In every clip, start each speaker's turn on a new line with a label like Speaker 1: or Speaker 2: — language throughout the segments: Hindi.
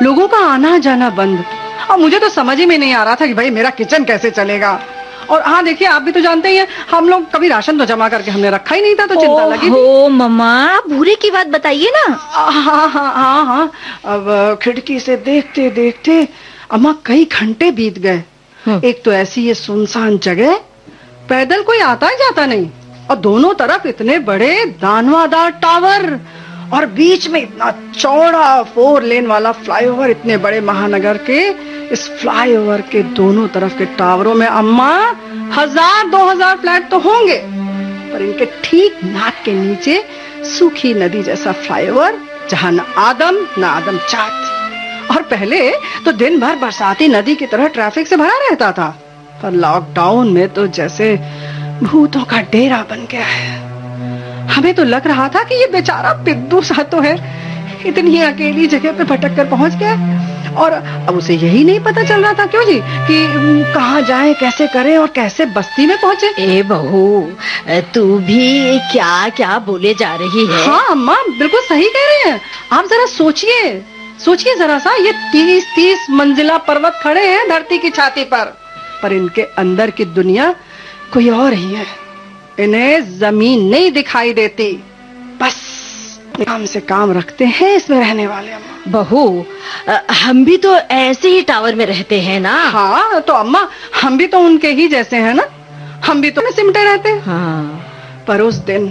Speaker 1: लोगों का आना जाना बंद। और मुझे तो समझ ही में नहीं आ रहा था कि भाई मेरा किचन कैसे चलेगा। और हाँ देखिए, आप भी तो जानते ही हैं, हम लोग कभी राशन तो जमा करके हमने रखा ही नहीं था, तो चिंता लगी थी।
Speaker 2: ओ मम्मा, भूरे की बात बताइए ना।
Speaker 1: हाँ हाँ हाँ हाँ। अब खिड़की से देखते देखते अम्मा कई घंटे बीत गए। एक तो ऐसी ये सुनसान जगह, पैदल कोई आता ही जाता नहीं, और दोनों तरफ इतने बड़े दानवादार टावर, और बीच में इतना चौड़ा 4 लेन वाला फ्लाईओवर। इतने बड़े महानगर के इस फ्लाईओवर के दोनों तरफ के टावरों में अम्मा 1000-2000 फ्लैट तो होंगे, पर इनके ठीक नाक के नीचे सूखी नदी जैसा फ्लाईओवर, जहां न आदम न आदम चात। और पहले तो दिन भर बरसाती नदी की तरह ट्रैफिक से भरा रहता था, पर लॉकडाउन में तो जैसे भूतों का डेरा बन गया है। हमें तो लग रहा था कि ये बेचारा पिद्दू सा तो है, इतनी अकेली जगह पे भटक कर पहुंच गया, और अब उसे यही नहीं पता चल रहा था क्यों जी कि कहाँ जाए, कैसे करे और कैसे बस्ती में पहुंचे।
Speaker 2: ए बहू, तू भी क्या क्या बोले जा रही है।
Speaker 1: हाँ अम्मा, बिल्कुल सही कह रही हैं आप। जरा सोचिए, सोचिए जरा सा, ये 30-30 मंजिला पर्वत खड़े हैं धरती की छाती पर इनके अंदर की दुनिया कोई और ही है। इन्हें जमीन नहीं दिखाई देती, बस काम से काम रखते हैं इसमें रहने वाले। अम्मा
Speaker 2: बहू, हम भी तो ऐसे ही टावर में रहते हैं ना।
Speaker 1: हाँ तो अम्मा, हम भी तो उनके ही जैसे हैं ना, हम भी तो सिमटे रहते हैं।
Speaker 2: हाँ।
Speaker 1: पर उस दिन,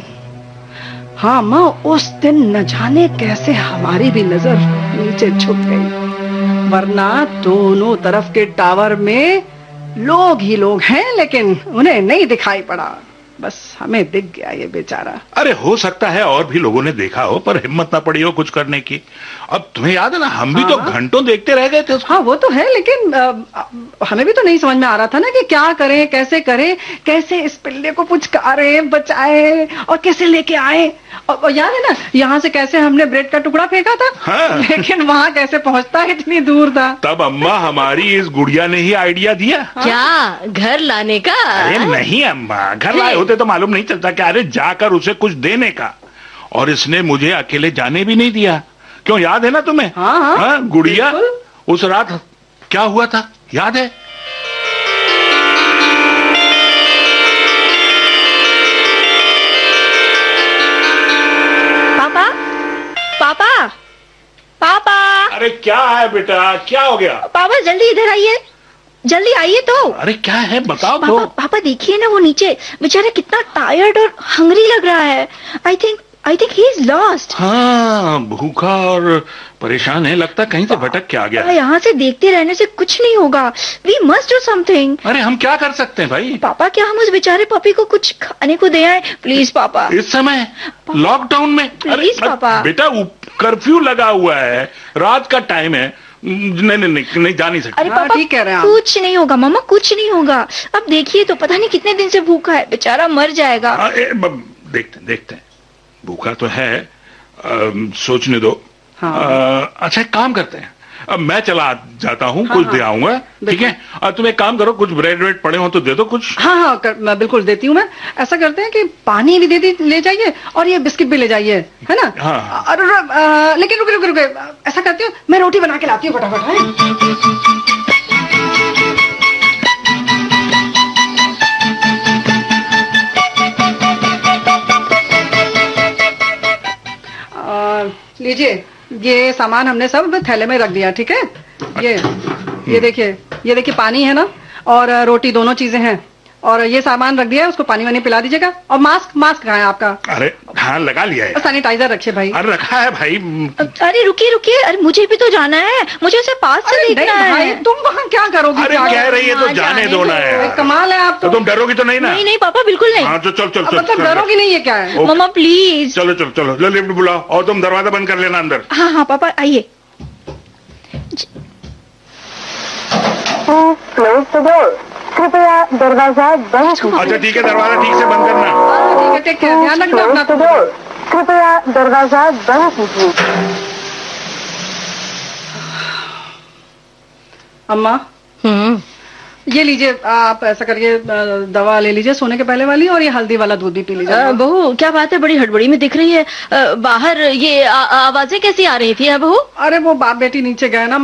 Speaker 1: हाँ अम्मा, उस दिन न जाने कैसे हमारी भी नजर नीचे झुक गई, वरना दोनों तरफ के टावर में लोग ही लोग हैं, लेकिन उन्हें नहीं दिखाई पड़ा। बस हमें दिख गया ये बेचारा।
Speaker 3: अरे हो सकता है और भी लोगों ने देखा हो, पर हिम्मत ना पड़ी हो कुछ करने की। अब तुम्हें याद है ना, हम भी तो घंटों देखते रह गए थे उसको।
Speaker 1: हाँ वो तो है, लेकिन हमें भी तो नहीं समझ में आ रहा था ना कि क्या करें, कैसे इस पिल्ले को पुचकारे, बचाए और कैसे लेके आए। और याद है ना, यहाँ से कैसे हमने ब्रेड का टुकड़ा फेंका था।
Speaker 3: हाँ।
Speaker 1: लेकिन वहाँ कैसे पहुँचता है, इतनी दूर था।
Speaker 3: तब अम्मा हमारी इस गुड़िया ने ही आइडिया दिया।
Speaker 2: क्या, घर लाने का?
Speaker 3: अरे नहीं अम्मा, घर लाए होते तो मालूम नहीं चलता क्या, अरे जाकर उसे कुछ देने का। और इसने मुझे अकेले जाने भी नहीं दिया। क्यों, याद है ना तुम्हें?
Speaker 1: हाँ,
Speaker 3: गुड़िया, उस रात क्या हुआ था याद है?
Speaker 2: पापा, पापा, पापा।
Speaker 3: अरे क्या है बेटा, क्या हो गया?
Speaker 2: पापा जल्दी इधर आइए, जल्दी आइए तो।
Speaker 3: अरे क्या है बताओ
Speaker 2: पापा,
Speaker 3: तो।
Speaker 2: पापा देखिए ना, वो नीचे बेचारा कितना टायर्ड और हंग्री लग रहा है। I think he is lost.
Speaker 3: हाँ, भूखा और परेशान है, लगता कहीं से भटक के आ गया।
Speaker 2: यहाँ से देखते रहने से कुछ नहीं होगा। We must do something.
Speaker 3: अरे हम क्या कर सकते हैं भाई?
Speaker 2: पापा, क्या हम उस बेचारे पपी को कुछ खाने को दे आए? प्लीज पापा।
Speaker 3: इस समय लॉकडाउन में?
Speaker 2: प्लीज पापा।
Speaker 3: बेटा कर्फ्यू लगा हुआ है, रात का टाइम है, नहीं जा नहीं सकते।
Speaker 2: अरे पापा,
Speaker 1: ठीक कह रहे हैं आप।
Speaker 2: कुछ नहीं होगा मामा, कुछ नहीं होगा। अब देखिए तो, पता नहीं कितने दिन से भूखा है, बेचारा मर जाएगा।
Speaker 3: देखते हैं, भूखा तो है, सोचने दो।
Speaker 1: हाँ।
Speaker 3: अच्छा एक काम करते हैं, अब मैं चला जाता हूँ, कुछ दे आऊंगा, ठीक है? और तुम एक काम करो, कुछ ब्रेड वेड पड़े हो तो दे दो कुछ।
Speaker 1: हाँ, मैं बिल्कुल देती हूँ। मैं ऐसा करते हैं कि पानी भी ले जाइए, और ये बिस्किट भी ले जाइए, है ना?
Speaker 3: हाँ।
Speaker 1: और लेकिन रुके, ऐसा करती हूँ, मैं रोटी बना के लाती हूँ फटाफट। लीजिए, ये सामान हमने सब थैले में रख दिया, ठीक है? ये देखिए पानी है ना, और रोटी, दोनों चीजें हैं, और ये सामान रख दिया है, उसको पानी वानी पिला दीजिएगा। और मास्क कहाँ है आपका?
Speaker 3: अरे हाँ, लगा लिया है।
Speaker 1: सैनिटाइजर रखिए भाई।
Speaker 3: अरे रखा है भाई।
Speaker 2: अरे रुकिए, अरे मुझे भी तो जाना है, मुझे उसे पास से देखना है।
Speaker 1: भाई तुम वहाँ क्या करोगी?
Speaker 3: अरे कह रही है तो जाने दो ना यार।
Speaker 1: कमाल है आप तो
Speaker 3: तुम डरोगी तो नहीं ना?
Speaker 2: नहीं पापा, बिल्कुल नहीं।
Speaker 3: हाँ तो चल।
Speaker 1: मतलब डरोगी नहीं है क्या है?
Speaker 2: मम्मा प्लीज।
Speaker 3: चलो लिफ्ट बुलाओ, और तुम दरवाजा बंद कर लेना अंदर।
Speaker 2: हाँ पापा आइए।
Speaker 4: कृपया दरवाजा बंद कीजिए।
Speaker 3: अच्छा ठीक है, दरवाजा ठीक से बंद करना।
Speaker 1: ठीक है, ध्यान रखना अपना।
Speaker 4: कृपया दरवाजा बंद कीजिए।
Speaker 1: अम्मा, ये लीजिए, आप ऐसा करिए, दवा ले लीजिए सोने के पहले वाली, और ये हल्दी वाला दूध भी पी लीजिए।
Speaker 2: बहू, क्या बात है, बड़ी हड़बड़ी में दिख रही है। बाहर ये आवाजें कैसी आ रही थी बहू?
Speaker 1: अरे वो बाप बेटी नीचे गए ना,